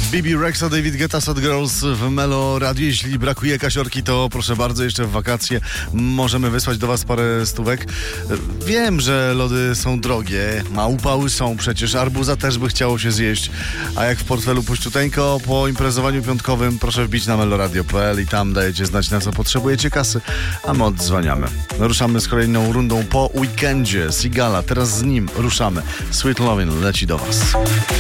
Bibi Rexa, David Guetta, Sad Girls w Melo Radio. Jeśli brakuje kasiorki, to proszę bardzo, jeszcze w wakacje możemy wysłać do was parę stówek. Wiem, że lody są drogie, a upały są przecież, arbuza też by chciało się zjeść, a jak w portfelu puściuteńko, po imprezowaniu piątkowym proszę wbić na meloradio.pl i tam dajecie znać, na co potrzebujecie kasy, a my odzwaniamy. Ruszamy z kolejną rundą po weekendzie. Sigala, teraz z nim ruszamy. Sweet Lovin' leci do was.